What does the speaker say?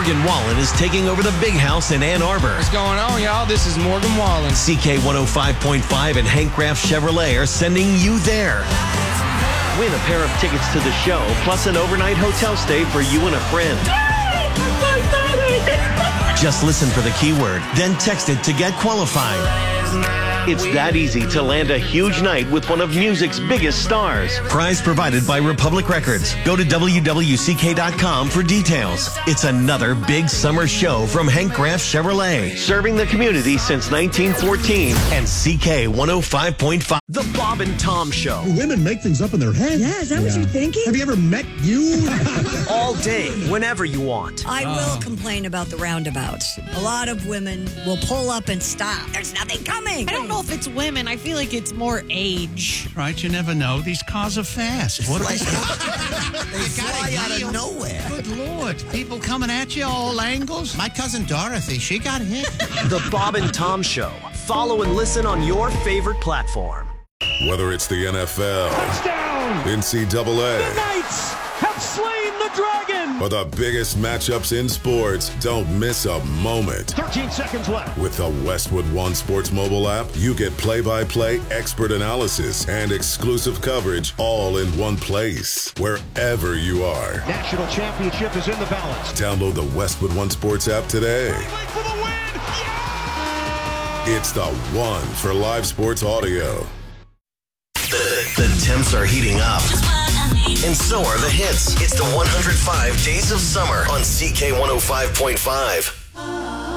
Morgan Wallen is taking over the Big House in Ann Arbor. What's going on, y'all? This is Morgan Wallen. CK 105.5 and Hank Graff Chevrolet are sending you there. Win a pair of tickets to the show, plus an overnight hotel stay for you and a friend. Just listen for the keyword, then text it to get qualified. It's that easy to land a huge night with one of music's biggest stars. Prize provided by Republic Records. Go to WWCK.com for details. It's another big summer show from Hank Graff Chevrolet, serving the community since 1914 and CK 105.5. The Bob and Tom Show. Women make things up in their head. Yeah, is that what you're thinking? Have you ever met you? All day, whenever you want. I will complain about the roundabouts. A lot of women will pull up and stop. There's nothing coming. I don't know if it's women. I feel like it's more age. Right, you never know. These cars are fast. What are they? They fly out of nowhere. Good Lord. People coming at you all angles. My cousin Dorothy, she got hit. The Bob and Tom Show. Follow and listen on your favorite platform. Whether it's the NFL, Touchdown! NCAA, The Knights have slain the dragon! or the biggest matchups in sports, don't miss a moment. 13 seconds left. With the Westwood One Sports mobile app, you get play-by-play expert analysis and exclusive coverage all in one place, wherever you are. National championship is in the balance. Download the Westwood One Sports app today. For the win! It's the one for live sports audio. The temps are heating up. And so are the hits. It's the 105 Days of Summer on CK 105.5.